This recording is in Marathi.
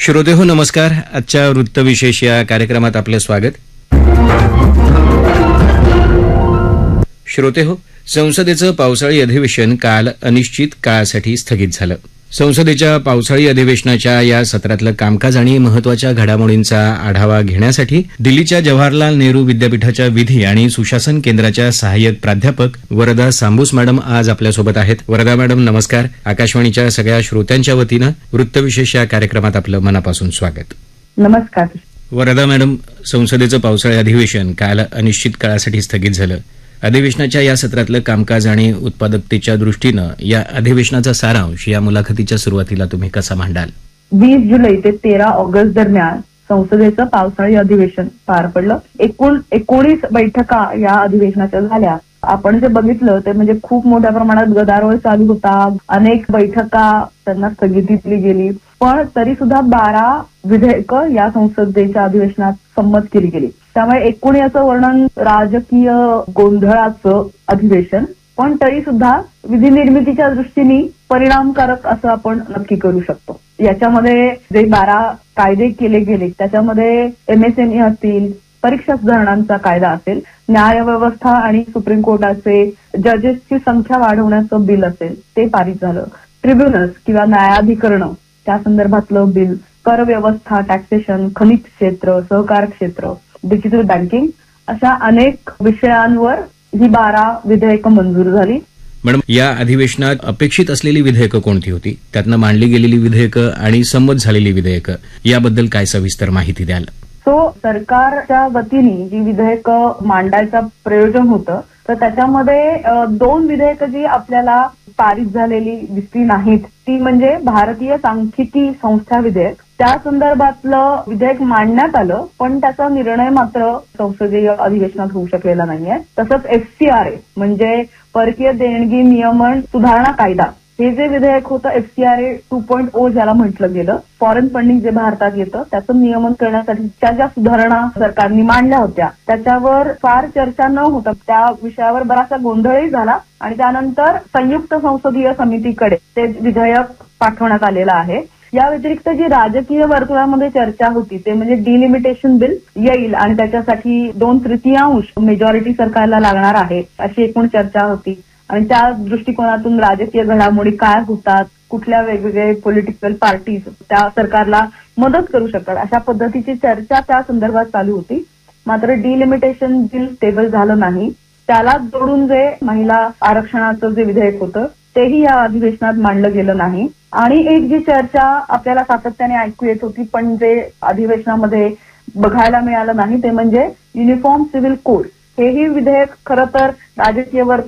श्रोतेहो नमस्कार. आजच्या वृत्तविशेष या कार्यक्रमात आपलं स्वागत. श्रोतेहो, संसदेचं पावसाळी अधिवेशन काल अनिश्चित काळासाठी स्थगित झालं. संसदेच्या पावसाळी अधिवेशनाच्या या सत्रातलं कामकाज आणि महत्वाच्या घडामोडींचा आढावा घेण्यासाठी दिल्लीच्या जवाहरलाल नेहरू विद्यापीठाच्या विधी आणि सुशासन केंद्राच्या सहाय्यक प्राध्यापक वरदा सांबूस मॅडम आज आपल्यासोबत आहेत. वरदा मॅडम नमस्कार. आकाशवाणीच्या सगळ्या श्रोत्यांच्या वतीनं वृत्तविशेष या कार्यक्रमात आपलं मनापासून स्वागत. नमस्कार. वरदा मॅडम, संसदेचं पावसाळी अधिवेशन काल अनिश्चित काळासाठी स्थगित झालं. अधिवेशनाच्या या सत्रातलं कामकाज आणि उत्पादकतेच्या दृष्टीनं या अधिवेशनाचा सारांश या मुलाखतीच्या सुरुवातीला तुम्ही कसा मांडाल? 20 जुलै ते 13 ऑगस्ट दरम्यान संसदेचं पावसाळी अधिवेशन पार पडलं. एकूण 19 बैठका या अधिवेशनाच्या झाल्या. आपण जे बघितलं ते म्हणजे खूप मोठ्या प्रमाणात गदारोळ चालू होता. अनेक बैठका त्यांना स्थगिती दिली गेली, पण तरी सुद्धा 12 विधेयकं या संसदेच्या अधिवेशनात संमत केली गेली. त्यामुळे एकूण याचं वर्णन राजकीय गोंधळाचं अधिवेशन, पण तरी सुद्धा विधी निर्मितीच्या दृष्टीने परिणामकारक असं आपण नक्की करू शकतो. याच्यामध्ये जे 12 कायदे केले गेले त्याच्यामध्ये MSME असतील, परीक्षा सुधारणांचा कायदा असेल, न्याय व्यवस्था आणि सुप्रीम कोर्टाचे जजेसची संख्या वाढवण्याचं बिल असेल ते पारित झालं. ट्रिब्युनल्स किंवा न्यायाधिकरण त्या संदर्भातलं बिल, कर व्यवस्था, टॅक्सेशन, खनिज क्षेत्र, सहकार क्षेत्र, डिजिटल बँकिंग अशा अनेक विषयांवर ही 12 विधेयकं मंजूर झाली. मॅडम, या अधिवेशनात अपेक्षित असलेली विधेयकं कोणती होती? त्यातनं मांडली गेलेली विधेयकं आणि संमत झालेली विधेयकं याबद्दल काय सविस्तर माहिती द्याल? सरकारच्या वतीने जी विधेयकं मांडायचं प्रयोजन होतं तर त्याच्यामध्ये 2 विधेयकं जी आपल्याला पारित झालेली दिसली नाहीत ती म्हणजे भारतीय सांख्यिकी संस्था विधेयक. त्या संदर्भातलं विधेयक मांडण्यात आलं, पण त्याचा निर्णय मात्र संसदीय अधिवेशनात होऊ शकलेला नाहीये. तसंच FCRA म्हणजे परकीय देणगी नियमन सुधारणा कायदा, हे जे विधेयक होतं FCRA 2.0 ज्याला म्हटलं गेलं, फॉरेन फंडिंग जे भारतात येतं त्याचं नियमन करण्यासाठीच्या ज्या सुधारणा सरकारने मांडल्या होत्या त्याच्यावर फार चर्चा न होता त्या विषयावर बराचसा गोंधळही झाला आणि त्यानंतर संयुक्त संसदीय समितीकडे ते विधेयक पाठवण्यात आलेलं आहे. या व्यतिरिक्त जी राजकीय वर्तुळामध्ये चर्चा होती ते म्हणजे डिलिमिटेशन बिल येईल आणि त्याच्यासाठी 2/3 मेजॉरिटी सरकारला लागणार आहे अशी एकूण चर्चा होती. आणि त्या दृष्टिकोनातून राजकीय घडामोडी काय होतात, कुठल्या वेगवेगळे पॉलिटिकल पार्टीज त्या सरकारला मदत करू शकतात अशा पद्धतीची चर्चा त्या संदर्भात चालू होती. मात्र डिलिमिटेशन बिल स्टेबल झालं नाही. त्याला जोडून जे महिला आरक्षणाचं जे विधेयक होतं तेही या अधिवेशनात मांडलं गेलं नाही. आणि एक जी चर्चा आपल्याला सातत्याने ऐकू येत होती पण जे अधिवेशनामध्ये बघायला मिळालं नाही ते म्हणजे युनिफॉर्म सिव्हिल कोड. हेही विधेयक खरं तर राजकीय